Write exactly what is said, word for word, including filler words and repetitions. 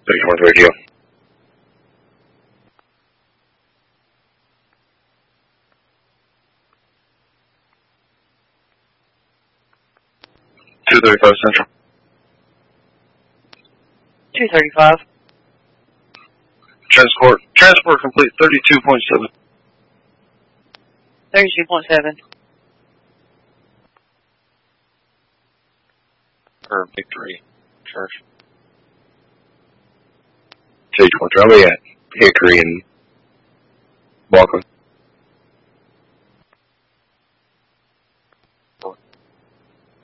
thirty-one radio. two thirty-five Central. two thirty-five. Transport, transport complete, thirty-two point seven. thirty-two point seven. For Victory Church. Stage one, Charlie at Hickory and Walker.